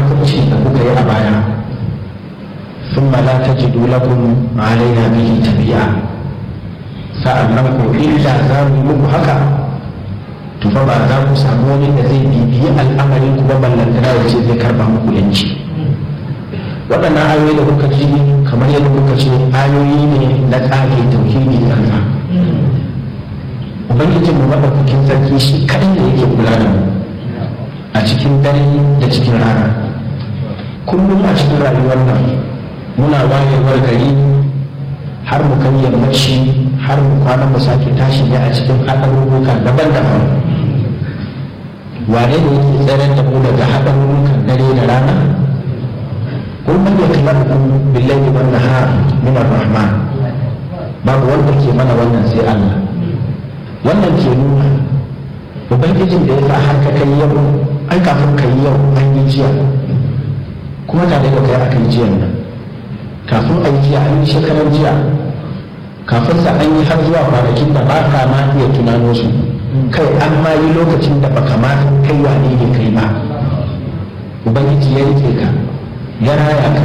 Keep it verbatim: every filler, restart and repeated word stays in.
makirci da kuka yi a baya thumma la tajidu lakum alaina bihi tabi'a, sa'annan ko illa za mu muku haka to fa ba za ku samu wani da zai bibiyi al'amarin ku ba, ballantana da ce zai karba muku yanci. Waɗannan ayoyi da kuka ji kamar yadda kuka ce ayoyi ne na tsage tauhidi kansa. Ubangijin mu maɗaukakin sarki shi kaɗai da yake kula da mu a cikin dare da cikin rana. Kullum a cikin rayuwar nan muna wayewar gari har mu kan yammaci har mu kwana mu sake tashi ne a cikin haɗarurruka daban-daban. Wane ne yake tsayar da mu daga haɗarurrukan dare da rana? Kun man yakhluqukum bil-layli wan-nahar min ar-rahman. Babu wanda ke mana wannan sai Allah. Wannan ke nuna ubangijin da ya sa har ka kai yau, ai kafin ka yi yau an yi jiya, kuma tare da kai aka yi jiyan nan. Kafin a yi jiya an yi shekarar jiya, kafin sa an yi har zuwa kwanakin da ba ka ma iya tunano su, kai an ma yi lokacin da baka ma kai wane ne kai ba. Ubangiji ya rike ka, ya raya ka,